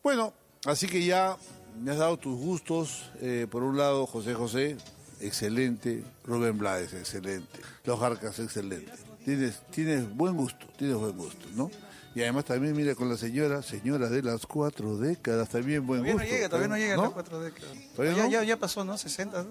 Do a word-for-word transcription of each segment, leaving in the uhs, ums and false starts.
Bueno, así que ya me has dado tus gustos. Eh, por un lado, José José, excelente. Rubén Blades, excelente. Los Jarcas, excelente. Tienes, tienes buen gusto, tienes buen gusto, ¿no? Y además también, mira, con la señora, señora de las cuatro décadas, también buen Todavía gusto. no llega, todavía no llega ¿no? a las cuatro décadas. ¿Todavía ya, no? ya, ya pasó, ¿no? sesenta.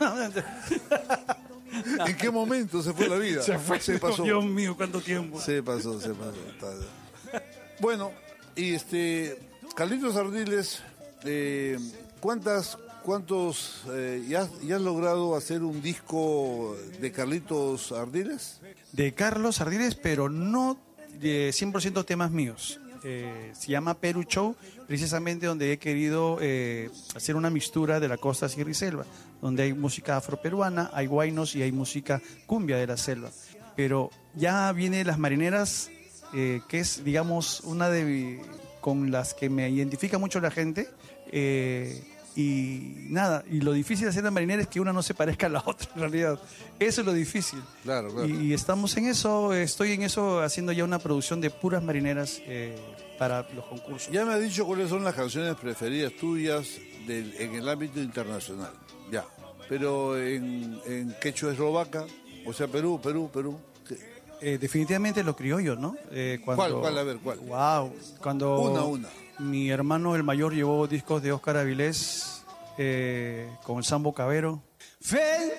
¿En qué momento se fue la vida? Se fue. Se pasó. Dios mío, ¿cuánto tiempo? Se pasó, se pasó. Está- Bueno, y este, Carlitos Ardiles, eh, ¿cuántas, cuántos, eh, ya, ya has logrado hacer un disco de Carlitos Ardiles? De Carlos Ardiles, pero no de cien por ciento temas míos. Eh, se llama Perú Show, precisamente donde he querido eh, hacer una mixtura de la costa sierra y selva, donde hay música afroperuana, hay guaynos y hay música cumbia de la selva. Pero ya viene Las Marineras, eh, que es, digamos, una de con las que me identifica mucho la gente. Eh, y nada, y lo difícil de hacer Las Marineras es que una no se parezca a la otra, en realidad. Eso es lo difícil. Claro, claro. Y, y estamos en eso, estoy en eso haciendo ya una producción de puras marineras eh, para los concursos. Ya me has dicho cuáles son las canciones preferidas tuyas del- en el ámbito internacional, ya. Pero en, en quechua eslovaca, o sea, Perú, Perú, Perú. ¿qué? Eh, definitivamente los criollos, ¿no? Eh, cuando, ¿Cuál, cuál? A ver, ¿cuál? Wow, cuando Una, una. mi hermano el mayor llevó discos de Óscar Avilés eh, con el Sambo Cabero. Fel